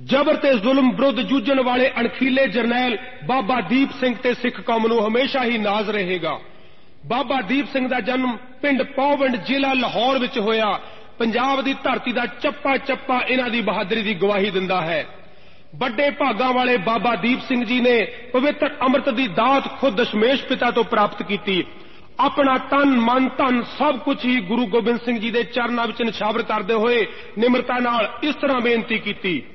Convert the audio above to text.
जबर ते जुल्म विरुद्ध जूझण वाले अणखीले जरनैल बाबा दीप सिंह ते सिख कौम नूं हमेशा ही नाज रहेगा। बाबा दीप सिंह दा जन्म पिंड पौवंड जिला लाहौर विच होया। पंजाब दी धरती दा चप्पा चप्पा इन्हां दी बहादरी दी गवाही दिंदा है। बड़े भागां वाले बाबा दीप सिंह जी ने पवित्र अमृत दी दात खुद दशमेश पिता तो प्राप्त की। अपना तन मन धन सब कुछ ही गुरु गोबिंद सिंह जी दे चरनां विच निछावर करदे होए निमरता नाल इस तरह बेनती की,